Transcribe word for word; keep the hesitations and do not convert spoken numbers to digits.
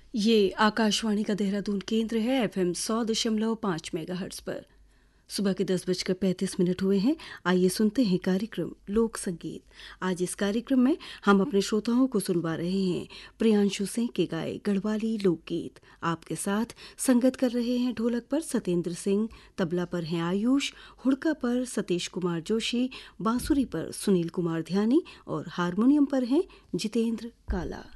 ये आकाशवाणी का देहरादून केंद्र है। एफएम सौ दशमलव पाँच मेगाहर्ट्ज पर सुबह के दस बजकर पैंतीस मिनट हुए हैं। आइए सुनते हैं कार्यक्रम लोक संगीत। आज इस कार्यक्रम में हम अपने श्रोताओं को सुनवा रहे हैं प्रियांशु सिंह के गाए गढ़वाली लोकगीत। आपके साथ संगत कर रहे हैं ढोलक पर सत्येंद्र सिंह, तबला पर हैं आयुष, हुड़का पर सतीश कुमार जोशी, बांसुरी पर सुनील कुमार ध्यानी और हारमोनियम पर हैं जितेंद्र काला।